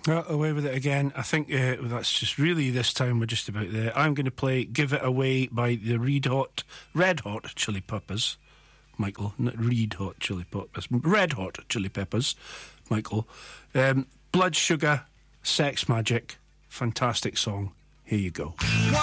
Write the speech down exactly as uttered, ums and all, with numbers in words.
Uh, away with it again. I think uh, that's just really this time we're just about there. I'm going to play Give It Away by the Red Hot, Red Hot Chili Peppers. Michael, not Red Hot Chili Peppers. Red Hot Chili Peppers, Michael. Um, Blood Sugar, Sex Magic. Fantastic song. Here you go.